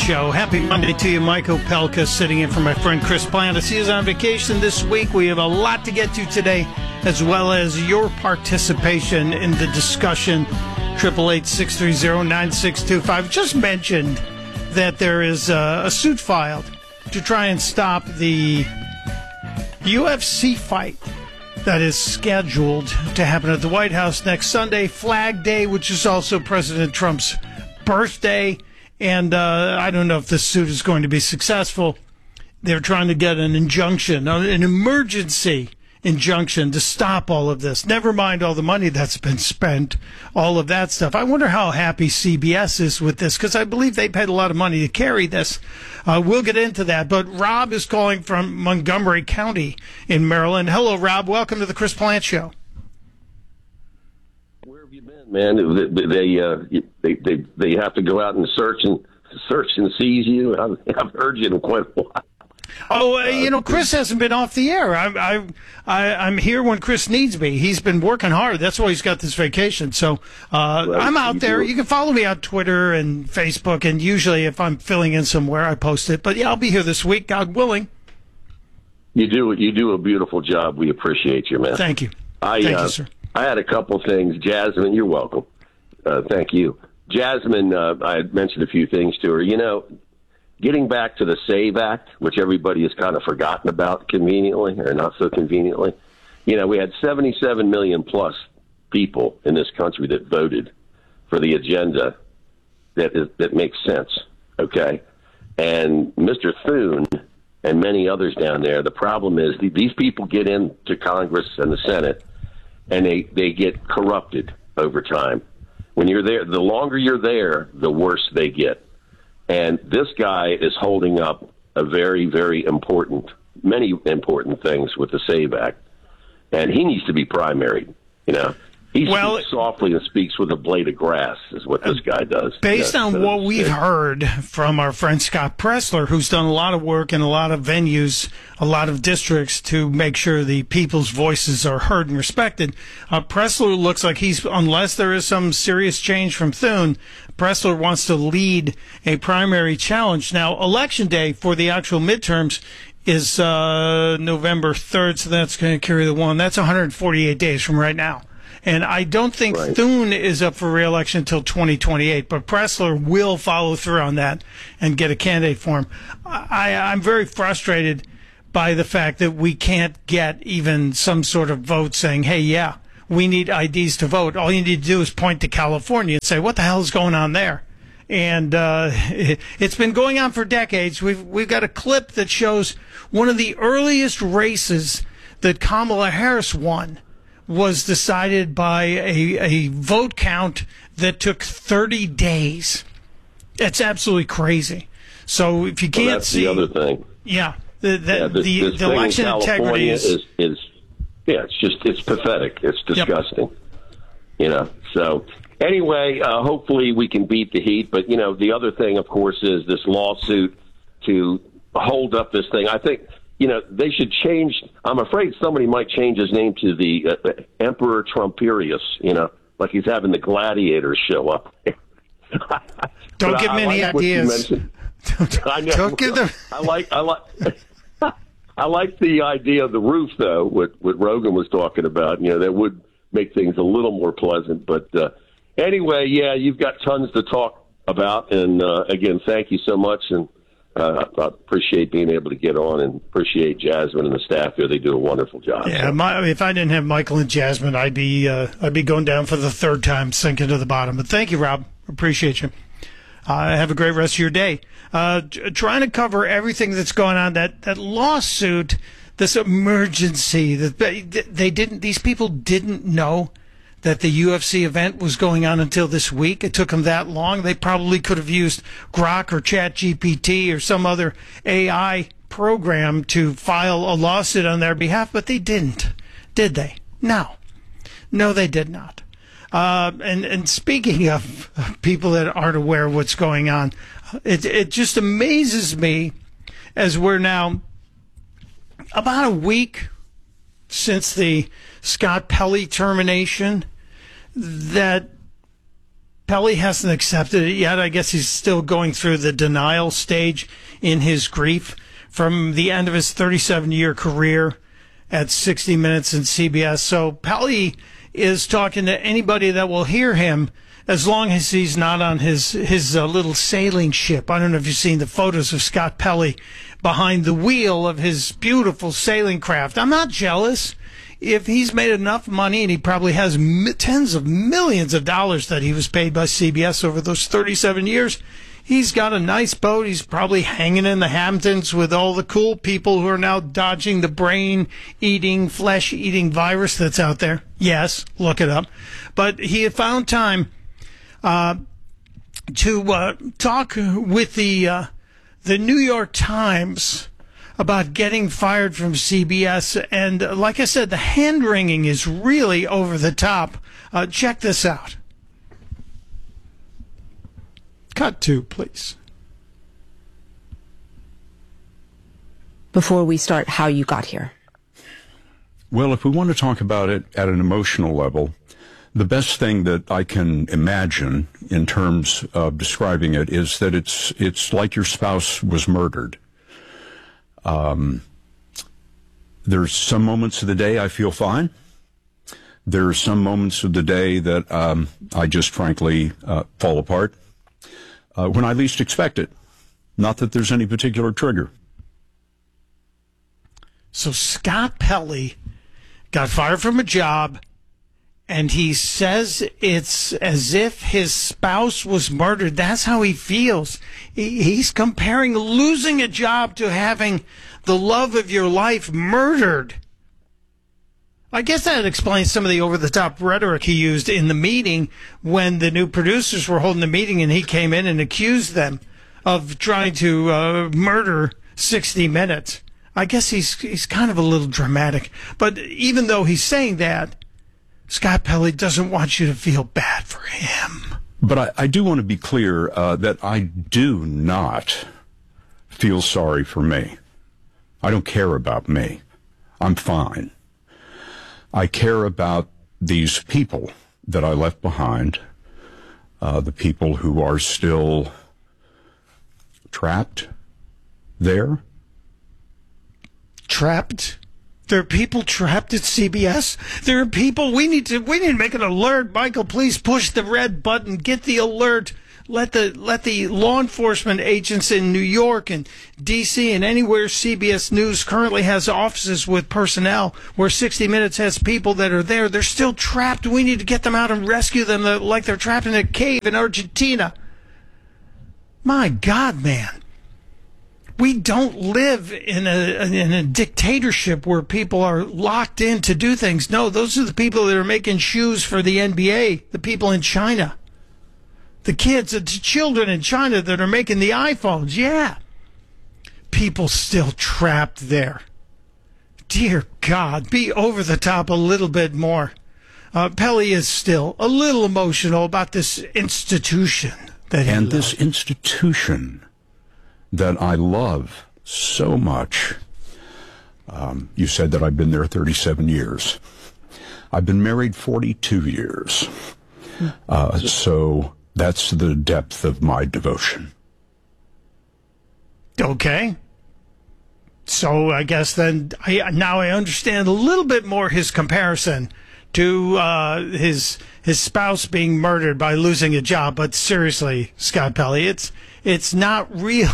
Show. Happy Monday to you. Mike Opelka sitting in for my friend Chris Plantis. He is on vacation this week. We have a lot to get to today, as well as your participation in the discussion. 888-630-9625. Just mentioned that there is a suit filed to try and stop the UFC fight that is scheduled to happen at the White House next Sunday, Flag Day, which is also President Trump's birthday. And I don't know if this suit is going to be successful. They're trying to get an injunction, an emergency injunction to stop all of this. Never mind all the money that's been spent, all of that stuff. I wonder how happy CBS is with this, because I believe they paid a lot of money to carry this. We'll get into that. But Rob is calling from Montgomery County in Maryland. Hello, Rob. Welcome to the Chris Plant Show. Where have you been, man? They have to go out and search and seize you. I've heard you in quite a while. Oh, Chris hasn't been off the air. I'm here when Chris needs me. He's been working hard. That's why he's got this vacation. So I'm out there. You can follow me on Twitter and Facebook, and usually if I'm filling in somewhere, I post it. But yeah, I'll be here this week, God willing. You do a beautiful job. We appreciate you, man. Thank you. Thank you, sir. I had a couple things. Jasmine, you're welcome. Thank you. Jasmine, I had mentioned a few things to her. Getting back to the SAVE Act, which everybody has kind of forgotten about conveniently, or not so conveniently. We had 77 million plus people in this country that voted for the agenda that makes sense, okay? And Mr. Thune and many others down there, the problem is these people get into Congress and the Senate, and they get corrupted over time. When you're there, the longer you're there, the worse they get. And this guy is holding up many important things with the SAVE Act. And he needs to be primaried, He speaks softly and speaks with a blade of grass is what this guy does. Based on what we've heard from our friend Scott Presler, who's done a lot of work in a lot of venues, a lot of districts to make sure the people's voices are heard and respected, Presler looks like unless there is some serious change from Thune, Presler wants to lead a primary challenge. Now, Election Day for the actual midterms is November 3rd, so that's going to carry the one. That's 148 days from right now. And I don't think Thune is up for re-election until 2028, but Presler will follow through on that and get a candidate for him. I'm very frustrated by the fact that we can't get even some sort of vote saying, hey, yeah, we need IDs to vote. All you need to do is point to California and say, what the hell is going on there? And it's been going on for decades. We've got a clip that shows one of the earliest races that Kamala Harris won was decided by a vote count that took 30 days. It's absolutely crazy. So if you can't that's the other thing. Yeah. The election integrity is it's pathetic. It's disgusting. So anyway, hopefully we can beat the heat. But, the other thing, of course, is this lawsuit to hold up this thing. I think, they should change. I'm afraid somebody might change his name to the Emperor Trumperius, like he's having the gladiators show up. Don't give me any ideas. Don't give them. I like the idea of the roof, though, what Rogan was talking about. That would make things a little more pleasant. But anyway, yeah, you've got tons to talk about. And, again, thank you so much. And I appreciate being able to get on and appreciate Jasmine and the staff here. They do a wonderful job. Yeah, if I didn't have Michael and Jasmine, I'd be going down for the third time, sinking to the bottom. But thank you, Rob. Appreciate you. Have a great rest of your day. Trying to cover everything that's going on, that lawsuit, this emergency that these people didn't know that the UFC event was going on until this week. It took them that long. They probably could have used Grok or ChatGPT or some other AI program to file a lawsuit on their behalf, but they didn't, did they? No, they did not. And speaking of people that aren't aware of what's going on, it just amazes me as we're now about a week since the Scott Pelley termination that Pelly hasn't accepted it yet. I guess he's still going through the denial stage in his grief from the end of his 37-year career at 60 Minutes and CBS. So Pelly is talking to anybody that will hear him, as long as he's not on his little sailing ship. I don't know if you've seen the photos of Scott Pelly behind the wheel of his beautiful sailing craft. I'm not jealous. If he's made enough money, and he probably has tens of millions of dollars that he was paid by CBS over those 37 years, he's got a nice boat. He's probably hanging in the Hamptons with all the cool people who are now dodging the brain-eating, flesh-eating virus that's out there. Yes, look it up. But he had found time to talk with the New York Times about getting fired from CBS. And like I said, the hand-wringing is really over the top. Check this out. Cut to, please. Before we start, how you got here. Well, if we want to talk about it at an emotional level, the best thing that I can imagine in terms of describing it is that it's like your spouse was murdered. There's some moments of the day I feel fine. There are some moments of the day that I just frankly fall apart when I least expect it. Not that there's any particular trigger. So Scott Pelly got fired from a job, and he says it's as if his spouse was murdered. That's how he feels. He's comparing losing a job to having the love of your life murdered. I guess that explains some of the over-the-top rhetoric he used in the meeting when the new producers were holding the meeting and he came in and accused them of trying to murder 60 Minutes. I guess he's kind of a little dramatic. But even though he's saying that, Scott Pelly doesn't want you to feel bad for him. But I do want to be clear that I do not feel sorry for me. I don't care about me. I'm fine. I care about these people that I left behind, the people who are still trapped there. Trapped? There are people trapped at CBS. There are people. We need to make an alert. Michael, please push the red button. Get the alert. Let the law enforcement agents in New York and D.C. and anywhere CBS News currently has offices with personnel where 60 Minutes has people that are there. They're still trapped. We need to get them out and rescue them like they're trapped in a cave in Argentina. My God, man. We don't live in a dictatorship where people are locked in to do things. No, those are the people that are making shoes for the NBA, the people in China. The kids, the children in China that are making the iPhones. Yeah. People still trapped there. Dear God, be over the top a little bit more. Pelly is still a little emotional about this institution that he and loved. This institution that I love so much. You said that I've been there 37 years. I've been married 42 years. So that's the depth of my devotion. Okay. So I guess then now I understand a little bit more his comparison to his spouse being murdered by losing a job. But seriously, Scott Pelly, it's not real.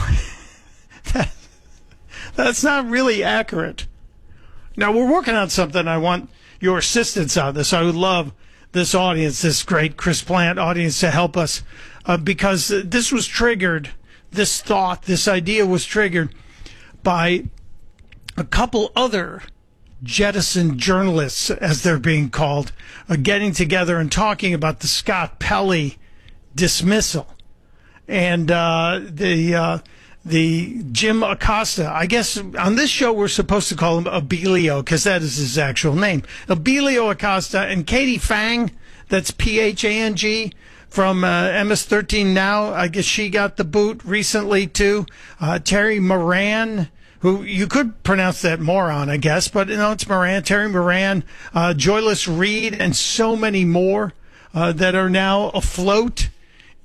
That's not really accurate. Now, we're working on something. I want your assistance on this. I would love this audience, this great Chris Plant audience, to help us because this was triggered, this thought, this idea was triggered by a couple other jettison journalists, as they're being called, getting together and talking about the Scott Pelly dismissal. And the Jim Acosta, I guess on this show we're supposed to call him Abilio because that is his actual name. Abilio Acosta and Katie Phang, that's Phang from MS-13 Now. I guess she got the boot recently too. Terry Moran, who you could pronounce that moron, I guess, but no, it's Moran. Terry Moran, Joyless Reed, and so many more that are now afloat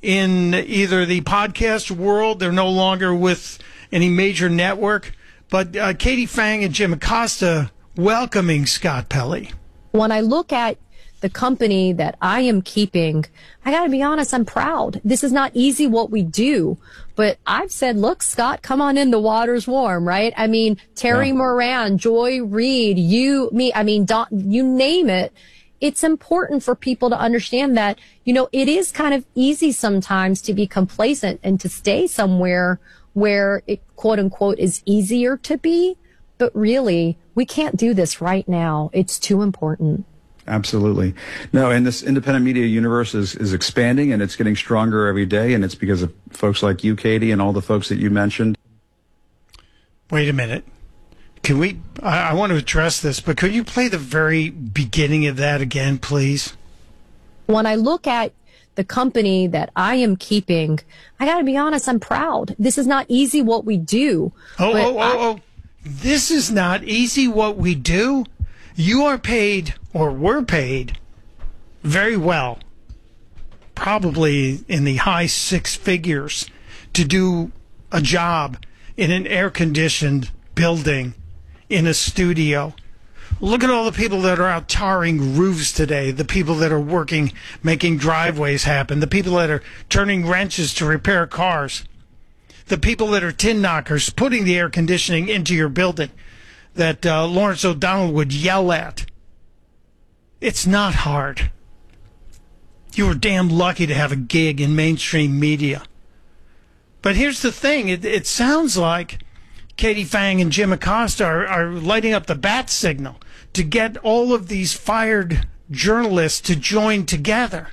in either the podcast world. They're no longer with any major network. But Katie Phang and Jim Acosta welcoming Scott Pelley. When I look at the company that I am keeping, I got to be honest, I'm proud. This is not easy what we do, but I've said, look, Scott, come on in. The water's warm, right? I mean, Terry Moran, Joy Reid, you, me, I mean, Don, you name it. It's important for people to understand that, you know, it is kind of easy sometimes to be complacent and to stay somewhere where it, quote unquote, is easier to be. But really, we can't do this right now. It's too important. Absolutely. No, and this independent media universe is expanding, and it's getting stronger every day, and it's because of folks like you, Katie, and all the folks that you mentioned. Wait a minute. Can we, I want to address this, but could you play the very beginning of that again, please? When I look at the company that I am keeping, I got to be honest, I'm proud. This is not easy what we do. This is not easy what we do? You are paid, or were paid, very well, probably in the high six figures, to do a job in an air-conditioned building in a studio. Look at all the people that are out tarring roofs today, the people that are working, making driveways happen, the people that are turning wrenches to repair cars, the people that are tin knockers, putting the air conditioning into your building that Lawrence O'Donnell would yell at. It's not hard. You were damn lucky to have a gig in mainstream media. But here's the thing. It sounds like Katie Phang and Jim Acosta are lighting up the bat signal to get all of these fired journalists to join together.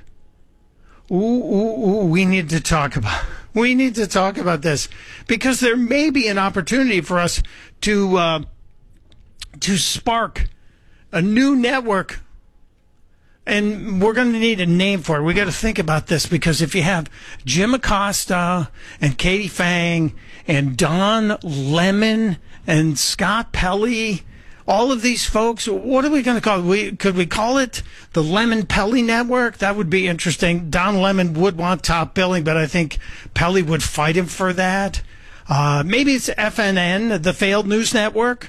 We need to talk about this, because there may be an opportunity for us to spark a new network, and we're going to need a name for it. We got to think about this, because if you have Jim Acosta and Katie Phang and Don Lemon and Scott Pelley, all of these folks, what are we going to call it? Could we call it the Lemon Pelley Network? That would be interesting. Don Lemon would want top billing, but I think Pelley would fight him for that. Maybe it's FNN, the Failed News Network,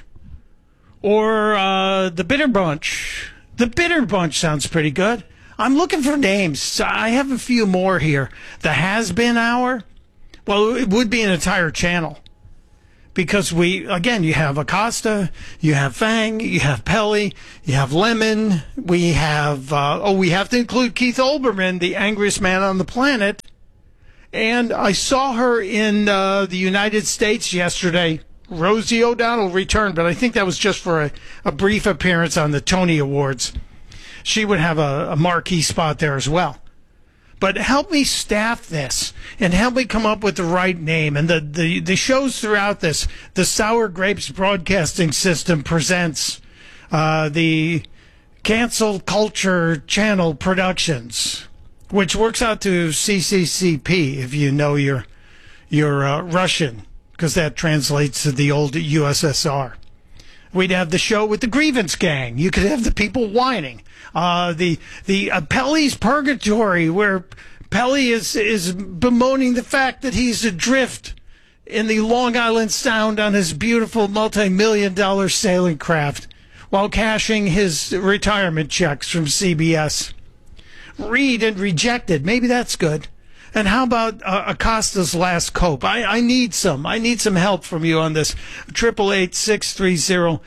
or the Bitter Bunch. The Bitter Bunch sounds pretty good. I'm looking for names. I have a few more here. The Has Been Hour. Well, it would be an entire channel, because you have Acosta, you have Phang, you have Pelley, you have Lemon. We have, we have to include Keith Olbermann, the angriest man on the planet. And I saw her in the United States yesterday. Rosie O'Donnell returned, but I think that was just for a brief appearance on the Tony Awards. She would have a marquee spot there as well. But help me staff this, and help me come up with the right name. And the shows throughout this, the Sour Grapes Broadcasting System presents the Cancel Culture Channel Productions, which works out to CCCP if you know your Russian, because that translates to the old USSR. We'd have the show with the Grievance Gang. You could have the people whining. The Pelley's Purgatory, where Pelley is bemoaning the fact that he's adrift in the Long Island Sound on his beautiful multi-million-dollar sailing craft while cashing his retirement checks from CBS. Read and Rejected. Maybe that's good. And how about Acosta's Last Cope? I need some help from you on this. 888-630-9625,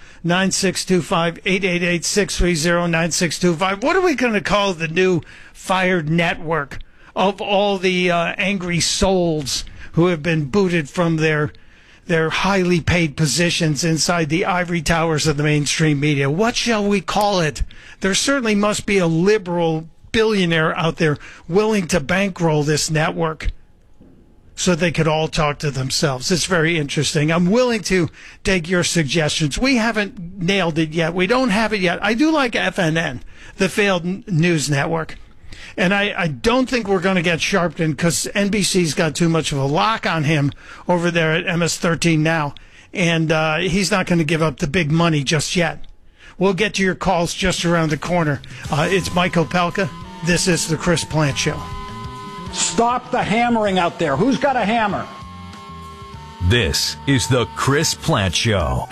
888-630-9625. What are we going to call the new fired network of all the angry souls who have been booted from their highly paid positions inside the ivory towers of the mainstream media? What shall we call it? There certainly must be a liberal billionaire out there willing to bankroll this network so they could all talk to themselves. It's very interesting. I'm willing to take your suggestions. We haven't nailed it yet. We don't have it yet. I do like FNN, the Failed News Network. And I don't think we're going to get Sharpton, because NBC's got too much of a lock on him over there at MS-13 now. And he's not going to give up the big money just yet. We'll get to your calls just around the corner. It's Mike Opelka. This is The Chris Plante Show. Stop the hammering out there. Who's got a hammer? This is the Chris Plante Show.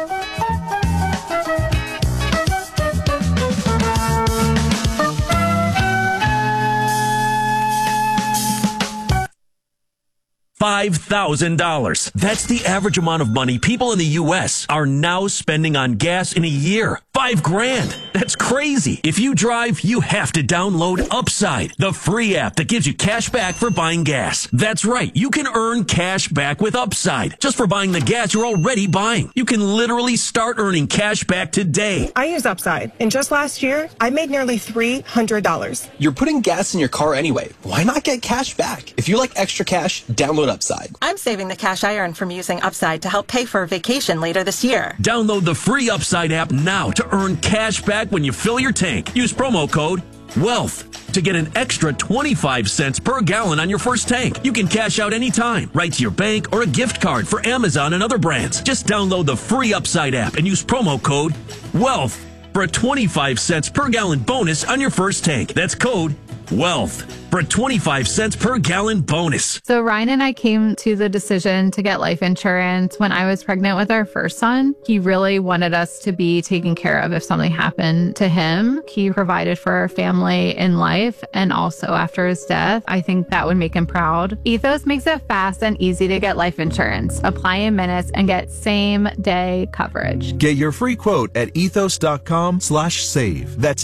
$5,000. That's the average amount of money people in the U.S. are now spending on gas in a year. $5,000. That's crazy. If you drive, you have to download Upside, the free app that gives you cash back for buying gas. That's right. You can earn cash back with Upside just for buying the gas you're already buying. You can literally start earning cash back today. I use Upside, and just last year, I made nearly $300. You're putting gas in your car anyway. Why not get cash back? If you like extra cash, download Upside. I'm saving the cash I earn from using Upside to help pay for a vacation later this year. Download the free Upside app now to earn cash back when you fill your tank. Use promo code WEALTH to get an extra 25 cents per gallon on your first tank. You can cash out anytime, right to your bank or a gift card for Amazon and other brands. Just download the free Upside app and use promo code WEALTH for a 25 cents per gallon bonus on your first tank. That's code WEALTH for a 25 cents per gallon bonus. So Ryan and I came to the decision to get life insurance when I was pregnant with our first son. He really wanted us to be taken care of if something happened to him. He provided for our family in life and also after his death. I think that would make him proud. Ethos makes it fast and easy to get life insurance. Apply in minutes and get same day coverage. Get your free quote at ethos.com/save. That's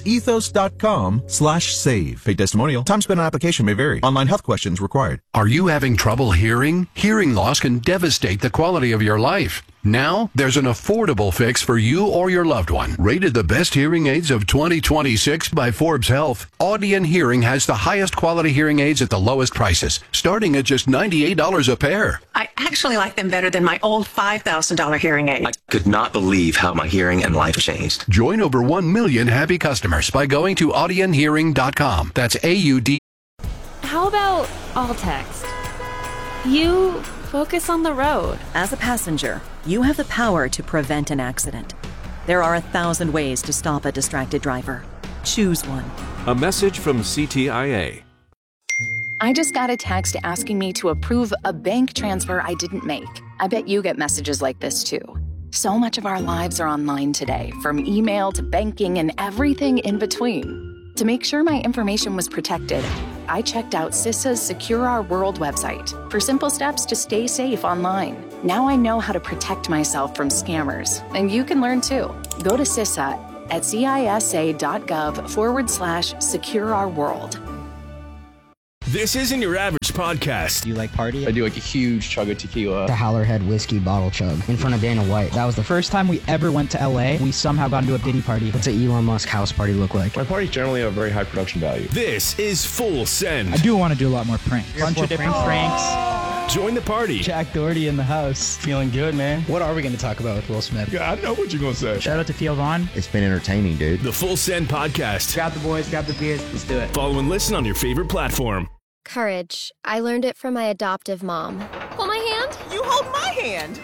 ethos.com/save. Paid testimonial. Time spent on application may vary. Online health questions required. Are you having trouble hearing? Hearing loss can devastate the quality of your life. Now, there's an affordable fix for you or your loved one. Rated the best hearing aids of 2026 by Forbes Health, Audion Hearing has the highest quality hearing aids at the lowest prices, starting at just $98 a pair. I actually like them better than my old $5,000 hearing aid. I could not believe how my hearing and life changed. Join over 1 million happy customers by going to audionhearing.com. That's AUD. How about all text? You focus on the road. As a passenger, you have the power to prevent an accident. There are 1,000 ways to stop a distracted driver. Choose one. A message from CTIA. I just got a text asking me to approve a bank transfer I didn't make. I bet you get messages like this too. So much of our lives are online today, from email to banking and everything in between. To make sure my information was protected, I checked out CISA's Secure Our World website for simple steps to stay safe online. Now I know how to protect myself from scammers, and you can learn too. Go to CISA at cisa.gov/Secure Our World. This isn't your average podcast. Do you like party? I do like a huge chug of tequila. The Howlerhead whiskey bottle chug in front of Dana White. That was the first time we ever went to LA. We somehow got into a Diddy party. What's an Elon Musk house party look like? My parties generally have very high production value. This is Full Send. I do want to do a lot more pranks. Bunch of different pranks. Join the party. Jack Doherty in the house. Feeling good, man. What are we going to talk about with Will Smith? Yeah, I know what you're going to say. Shout out to Theo Vaughn. It's been entertaining, dude. The Full Send podcast. Grab the boys, grab the beers. Let's do it. Follow and listen on your favorite platform. Courage. I learned it from my adoptive mom. Hold my hand. You hold my hand.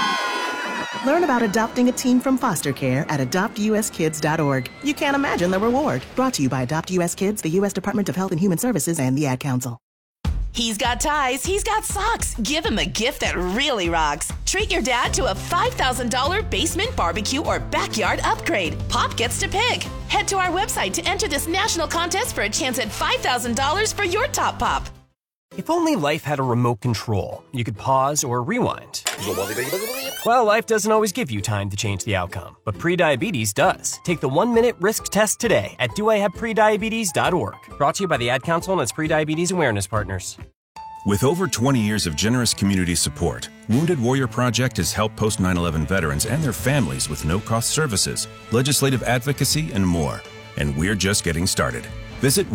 Learn about adopting a teen from foster care at adoptuskids.org. You can't imagine the reward. Brought to you by Adopt US Kids, the U.S. Department of Health and Human Services, and the Ad Council. He's got ties, he's got socks. Give him a gift that really rocks. Treat your dad to a $5,000 basement barbecue or backyard upgrade. Pop gets to pick. Head to our website to enter this national contest for a chance at $5,000 for your top pop. If only life had a remote control, you could pause or rewind. Well, life doesn't always give you time to change the outcome, but prediabetes does. Take the 1-minute risk test today at doihaveprediabetes.org. Brought to you by the Ad Council and its prediabetes awareness partners. With over 20 years of generous community support, Wounded Warrior Project has helped post 9/11 veterans and their families with no-cost services, legislative advocacy, and more. And we're just getting started. Visit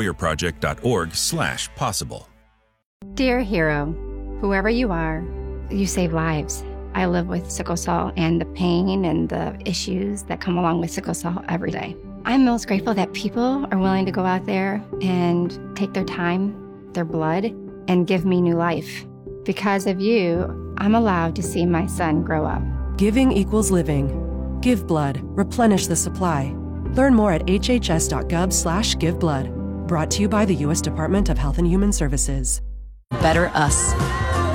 woundedwarriorproject.org/possible. Dear hero, whoever you are, you save lives. I live with sickle cell and the pain and the issues that come along with sickle cell every day. I'm most grateful that people are willing to go out there and take their time, their blood, and give me new life. Because of you, I'm allowed to see my son grow up. Giving equals living. Give blood. Replenish the supply. Learn more at hhs.gov/giveblood. Brought to you by the U.S. Department of Health and Human Services. Better us.